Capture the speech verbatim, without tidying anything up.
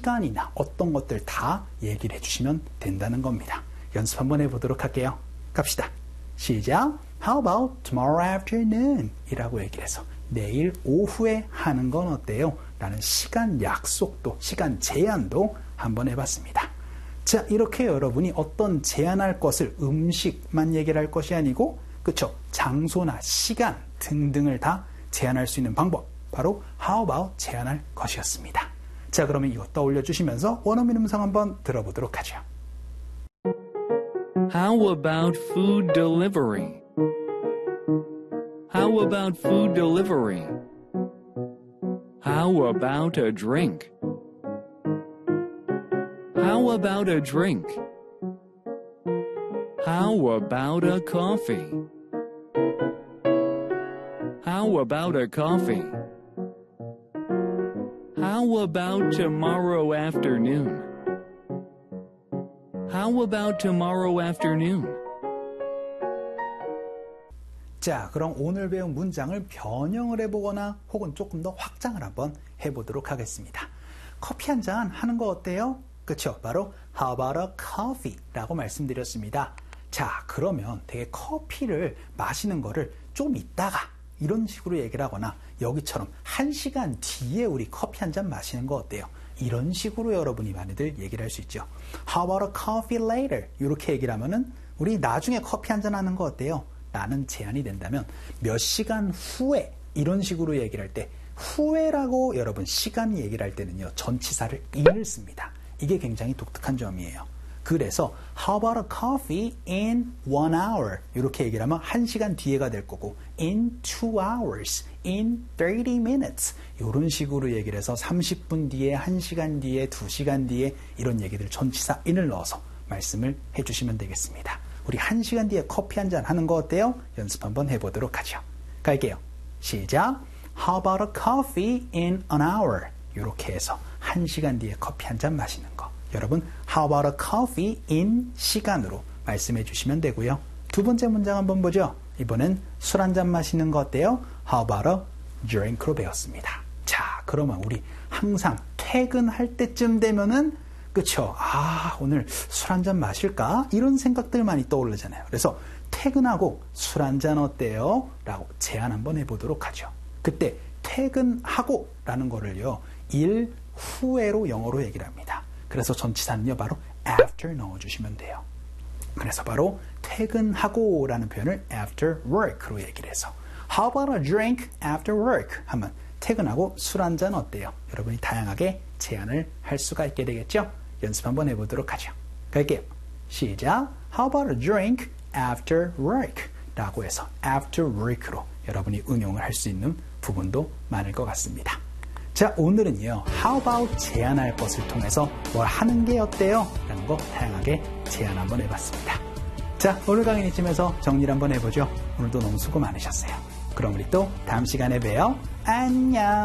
시간이나 어떤 것들 다 얘기를 해주시면 된다는 겁니다. 연습 한번 해보도록 할게요. 갑시다. 시작. How about tomorrow afternoon? 이라고 얘기를 해서 내일 오후에 하는 건 어때요? 라는 시간 약속도, 시간 제한도 한번 해봤습니다. 자, 이렇게 여러분이 어떤 제한할 것을 음식만 얘기를 할 것이 아니고, 그쵸? 장소나 시간 등등을 다 제한할 수 있는 방법, 바로 How about 제한할 것이었습니다. 자, 그러면 이거 떠올려 주시면서 원어민 음성 한번 들어보도록 하죠. How about food delivery? How about food delivery? How about a drink? How about a drink? How about a coffee? How about a coffee? How about tomorrow afternoon? How about tomorrow afternoon? 자, 그럼 오늘 배운 문장을 변형을 해보거나 혹은 조금 더 확장을 한번 해보도록 하겠습니다. 커피 한 잔 하는 거 어때요? 그쵸? 바로 How about a coffee? 라고 말씀드렸습니다. 자, 그러면 되게 커피를 마시는 거를 좀 이따가 이런 식으로 얘기를 하거나 여기처럼 한 시간 뒤에 우리 커피 한 잔 마시는 거 어때요? 이런 식으로 여러분이 많이들 얘기를 할 수 있죠. How about a coffee later? 이렇게 얘기를 하면은 우리 나중에 커피 한 잔 하는 거 어때요? 라는 제안이 된다면 몇 시간 후에 이런 식으로 얘기를 할 때 후에라고 여러분 시간 얘기를 할 때는요. 전치사를 in을 씁니다. 이게 굉장히 독특한 점이에요. 그래서 How about a coffee in one hour? 이렇게 얘기를 하면 한 시간 뒤에가 될 거고 in two hours, in thirty minutes 이런 식으로 얘기를 해서 삼십 분 뒤에, 한 시간 뒤에, 두 시간 뒤에 이런 얘기들 전치사 in을 넣어서 말씀을 해주시면 되겠습니다. 우리 한 시간 뒤에 커피 한 잔 하는 거 어때요? 연습 한번 해보도록 하죠. 갈게요. 시작. How about a coffee in an hour? 이렇게 해서 한 시간 뒤에 커피 한 잔 마시는 거. 여러분, How about a coffee in 시간으로 말씀해 주시면 되고요. 두 번째 문장 한번 보죠. 이번엔 술 한 잔 마시는 거 어때요? How about a drink로 배웠습니다. 자, 그러면 우리 항상 퇴근할 때쯤 되면은 그쵸? 아, 오늘 술 한 잔 마실까? 이런 생각들 많이 떠오르잖아요. 그래서 퇴근하고 술 한 잔 어때요? 라고 제안 한번 해보도록 하죠. 그때 퇴근하고 라는 거를요, 일 후에로 영어로 얘기를 합니다. 그래서 전치사는요, 바로 after 넣어주시면 돼요. 그래서 바로 퇴근하고 라는 표현을 after work로 얘기를 해서 How about a drink after work? 하면 퇴근하고 술 한 잔 어때요? 여러분이 다양하게 제안을 할 수가 있게 되겠죠? 연습 한번 해보도록 하죠. 갈게요. 시작. How about a drink after work? 라고 해서 after work로 여러분이 응용을 할 수 있는 부분도 많을 것 같습니다. 자, 오늘은요. How about 제안할 것을 통해서 뭘 하는 게 어때요? 라는 거 다양하게 제안 한번 해봤습니다. 자, 오늘 강의는 이쯤에서 정리를 한번 해보죠. 오늘도 너무 수고 많으셨어요. 그럼 우리 또 다음 시간에 봬요. 안녕.